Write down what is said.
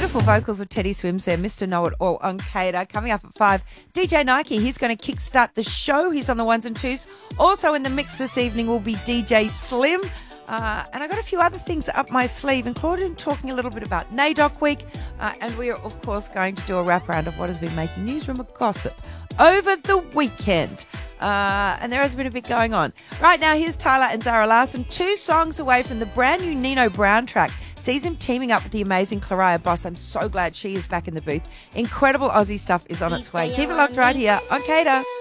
Beautiful vocals of Teddy Swims there, Mr. Know-It-All on Cater. Coming up at 5, DJ Nike, he's going to kickstart the show. He's on the ones and twos. Also in the mix this evening will be DJ Slim. And I got a few other things up my sleeve, including talking a little bit about NAIDOC Week. And we are, of course, going to do a wraparound of what has been making newsroom gossip over the weekend. And there has been a bit going on. Right now, here's Tyler and Zara Larson, 2 songs away from the brand new Nino Brown track. Sees him teaming up with the amazing Claria Boss. I'm so glad she is back in the booth. Incredible Aussie stuff is on its way. Keep it locked right here on Cater.